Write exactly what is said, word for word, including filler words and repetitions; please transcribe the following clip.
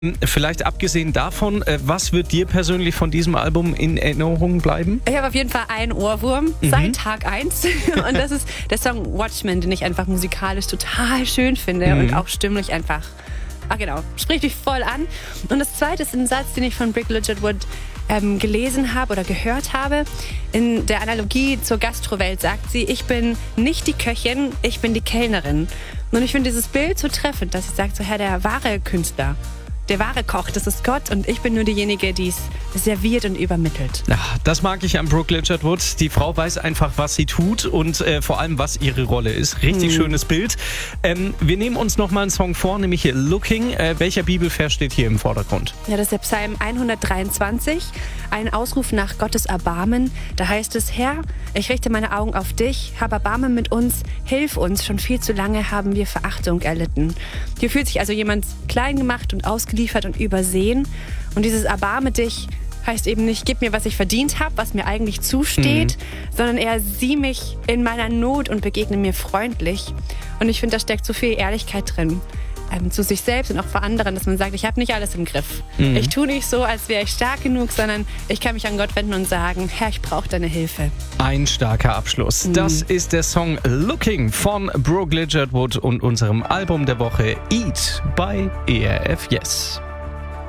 Vielleicht abgesehen davon, äh, was wird dir persönlich von diesem Album in Erinnerung bleiben? Ich habe auf jeden Fall einen Ohrwurm Mhm. seit Tag eins. Und das ist der Song Watchmen, den ich einfach musikalisch total schön finde Mhm. und auch stimmlich einfach, ah genau, spricht mich voll an. Und das zweite ist ein Satz, den ich von Brick Legit Wood ähm, gelesen habe oder gehört habe. In der Analogie zur Gastrowelt sagt sie, ich bin nicht die Köchin, ich bin die Kellnerin. Und ich finde dieses Bild so treffend, dass sie sagt, so Herr, der wahre Künstler, der wahre Koch, das ist Gott und ich bin nur diejenige, die es serviert und übermittelt. Ach, das mag ich an Brooke Ligertwood. Die Frau weiß einfach, was sie tut und äh, vor allem, was ihre Rolle ist. Richtig Mhm. schönes Bild. Ähm, wir nehmen uns noch mal einen Song vor, nämlich hier Looking. Äh, welcher Bibelvers steht hier im Vordergrund? Ja, das ist der Psalm hundertdreiundzwanzig, ein Ausruf nach Gottes Erbarmen. Da heißt es, Herr, ich richte meine Augen auf dich, hab Erbarmen mit uns, hilf uns, schon viel zu lange haben wir Verachtung erlitten. Hier fühlt sich also jemand klein gemacht und ausgeliefert und übersehen. Und dieses Erbarme dich heißt eben nicht, gib mir, was ich verdient habe, was mir eigentlich zusteht, mhm. sondern eher sieh mich in meiner Not und begegne mir freundlich. Und ich finde, da steckt so viel Ehrlichkeit drin. Ähm, zu sich selbst und auch vor anderen, dass man sagt, ich habe nicht alles im Griff. Mhm. Ich tue nicht so, als wäre ich stark genug, sondern ich kann mich an Gott wenden und sagen, Herr, ich brauche deine Hilfe. Ein starker Abschluss. Mhm. Das ist der Song Looking von Brooke Ligertwood und unserem Album der Woche Eat bei E R F Yes.